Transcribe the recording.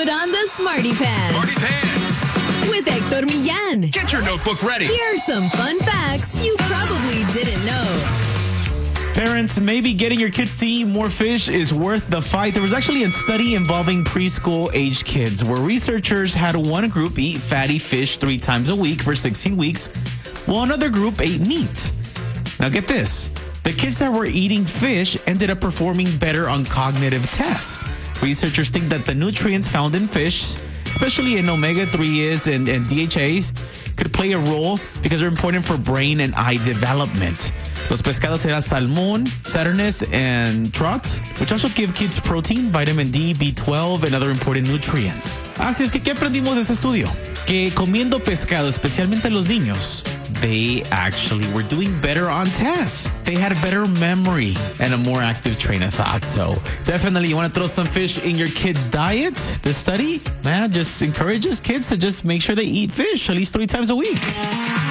Put on the Smarty Pants. Smarty Pants. With Hector Millán. Get your notebook ready. Here are some fun facts you probably didn't know. Parents, maybe getting your kids to eat more fish is worth the fight. There was actually a study involving preschool-aged kids where researchers had one group eat fatty fish 3 times a week for 16 weeks, while another group ate meat. Now get this. The kids that were eating fish ended up performing better on cognitive tests. Researchers think that the nutrients found in fish, especially in omega-3s and DHAs, could play a role because they're important for brain and eye development. Los pescados eran salmon, sardinas, and trout, which also give kids protein, vitamin D, B12, and other important nutrients. Así es que, ¿qué aprendimos de este estudio? Que comiendo pescado, especialmente los niños, they actually were doing better on tests. They had a better memory and a more active train of thought. So definitely you want to throw some fish in your kids' diet. This study, man, just encourages kids to just make sure they eat fish at least 3 times a week.